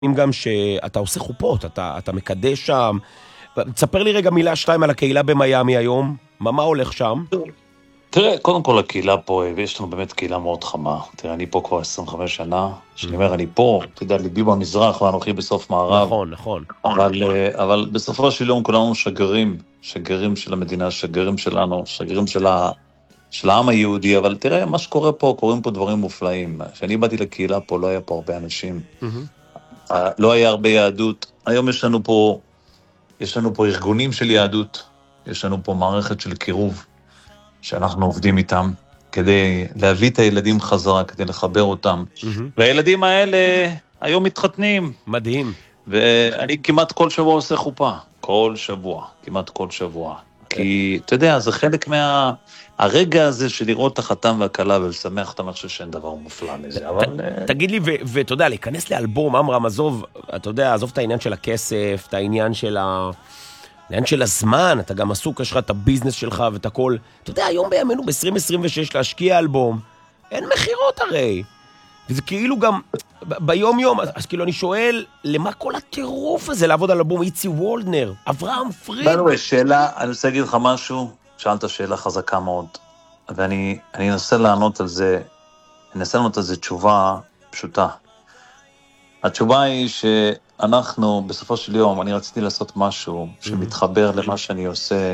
גם שאתה עושה חופות, אתה מקדש שם. תספר לי רגע מילה שתיים על הקהילה במיימי היום. מה הולך שם? תראה, קודם כל הקהילה פה, ויש לנו באמת קהילה מאוד חמה. תראה, אני פה כבר 25 שנה. שאני אומר, אני פה, אתה יודע, ליבי במזרח ואנוכי בסוף מערב. נכון. אבל בסופו של יום כולנו שגרירים של המדינה, שגרירים שלנו, שגרירים של העם היהודי. אבל תראה, מה שקורה פה, קורים פה דברים מופלאים. כשאני באתי לקהילה פה, לא היה פה הרבה אנשים. לא היה הרבה יהדות. היום יש לנו פה ארגונים של יהדות. יש לנו פה מערכת של קירוב. שאנחנו עובדים איתם, כדי להביא את הילדים חזרה, כדי לחבר אותם. והילדים האלה היום מתחתנים. מדהים. ואני כמעט כל שבוע עושה חופה. כמעט כל שבוע. כי, אתה יודע, זה חלק הרגע הזה של לראות את החתן והכלה ולשמח אותם, אני חושב שאין דבר מופלא מזה, אבל... תגיד לי, ואתה יודע, להיכנס לאלבום, עמרם, עזוב, אתה יודע, עזוב את העניין של הכסף, את העניין של הזמן, אתה גם עסוק, יש לך את הביזנס שלך ואת הכל. אתה יודע, היום בימינו ב-2026 להשקיע אלבום, אין מחירות הרי. וזה כאילו גם ביום יום, אז כאילו אני שואל, למה כל הטירוף הזה לעבוד על אלבום איצי וולדנר, אברהם פריד? שאלה, אני רוצה להגיד לך משהו, שאלת שאלה חזקה מאוד, ואני אנסה לענות על זה, תשובה פשוטה. התשובה היא שאנחנו, בסופו של יום, אני רציתי לעשות משהו שמתחבר למה שאני עושה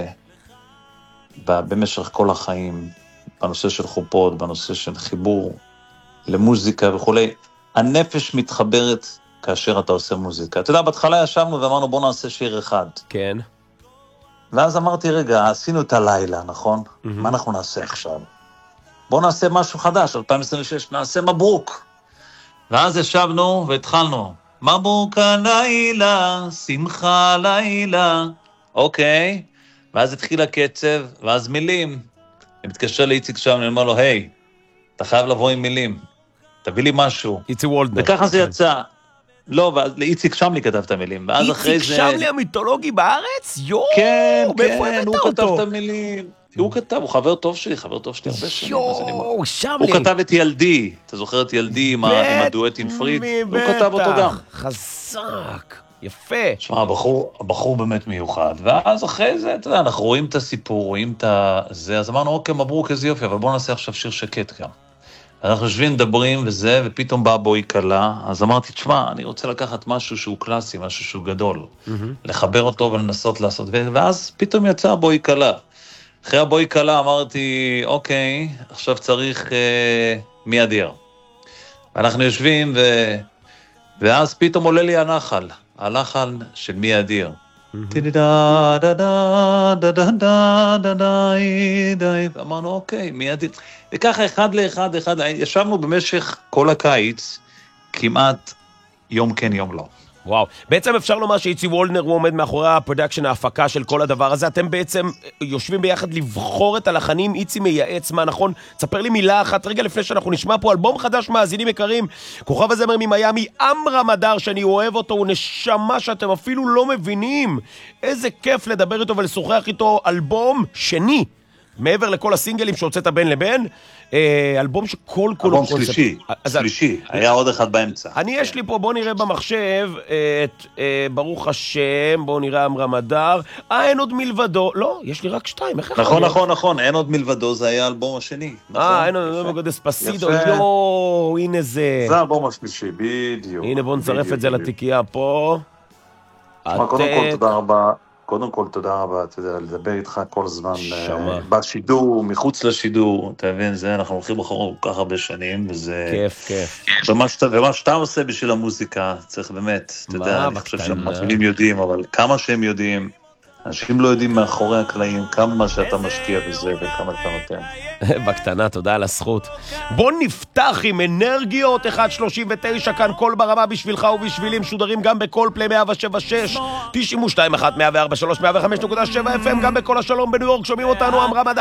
במשך כל החיים, בנושא של חופות, בנושא של חיבור למוזיקה וכו'. הנפש מתחברת כאשר אתה עושה מוזיקה. אתה יודע, בהתחלה ישבנו ואמרנו, בוא נעשה שיר אחד. כן. ואז אמרתי, רגע, עשינו את הלילה, נכון? מה אנחנו נעשה עכשיו? בוא נעשה משהו חדש, 2026, נעשה מברוק. ואז ישבנו והתחלנו. מברוק הלילה, שמחה לילה. אוקיי. ואז התחיל הקצב, ואז מילים. אני מתקשר לאיציק שם, אני אומר לו, היי, אתה חייב לבוא עם מילים. תביא לי משהו. איצי וולדנר. וככה זה יצא. לא, ואז לאיציק שמלי כתב את המילים. ואז אחרי זה... איציק שמלי המיתולוגי בארץ? כן, מאיפה הבאת הוא אותו? כתב את המילים. הוא כתב, הוא חבר טוב שלי הרבה שנים. שמלי. הוא כתב את ילדי, אתה זוכר את ילדי עם הדואט עם פריד? הוא כתב אותו גם. חזק, יפה. תשמע, הבחור באמת מיוחד. ואז אחרי זה, אתה יודע, אנחנו רואים את הסיפור, רואים את זה, אז אמרנו, אוקיי, מברוק, איזה יופי, אבל בואו נעשה עכשיו שיר שקט גם. אנחנו יושבים, מדברים וזה, ופתאום באה בואי קלה, אז אמרתי, תשמע, אני רוצה לקחת משהו שהוא קלאסי, משהו שהוא גדול, לחבר אותו ולנסות לעשות, ואז פתאום יצא בואי קלה. אחרי הבואי קלה אמרתי, אוקיי, עכשיו צריך מי אדיר. ואנחנו יושבים, ואז פתאום עולה לי הנחל של מי אדיר. אמרנו, אוקיי, מי אדיר. וככה אחד לאחד, ישבנו במשך כל הקיץ, כמעט יום כן יום לא. וואו, בעצם אפשר לומר שאיצי וולדנר הוא עומד מאחורי הפרודקשן, ההפקה של כל הדבר הזה. אתם בעצם יושבים ביחד לבחור את הלחנים, איצי מייעץ, מה נכון? תספר לי מילה אחת רגע לפני שאנחנו נשמע פה אלבום חדש, מאזינים יקרים, כוכב הזמר ממיימי, עמרם אדר, שאני אוהב אותו, הוא נשמה שאתם אפילו לא מבינים. איזה כיף לדבר איתו ולשוחח איתו. אלבום שני, מעבר לכל הסינגלים שהוצאת בין לבין, אלבום שכל אלבום שלישי, היה עוד אחד באמצע. יש לי פה, בוא נראה במחשב את ברוך השם, בוא נראה עמרם אדר, אין עוד מלבדו, לא, יש לי רק 2, איך נכון, אין עוד מלבדו, זה היה האלבום השני. אין עוד מלבדו, דספסידו, יואו, הנה זה. זה האלבום השלישי, בדיוק. הנה בוא נצרף את זה לתיקייה פה. קודם כל, תודה רבה, אתה יודע, לדבר איתך כל זמן, בשידור, מחוץ לשידור, אתה מבין, זה, אנחנו הולכים אחורה כל כך הרבה שנים, וזה... כיף. ומה שאתה עושה בשביל המוזיקה, צריך באמת, אתה יודע, אני חושב שהמאזינים יודעים, אבל כמה שהם יודעים, אנשים לא יודעים מאחורי הקלעים, כמה שאתה משקיע בזה, וכמה אתה נותן. בקטנה, תודה על הזכות. בוא נפתח עם אנרגיות 139 כאן, כל ברמה בשבילך ובשבילים, משודרים גם בכל פלי 107.6, 92.1, 104.3, 105.7 FM, גם בכל השלום בניו יורק, שומעים אותנו עמרם אדר.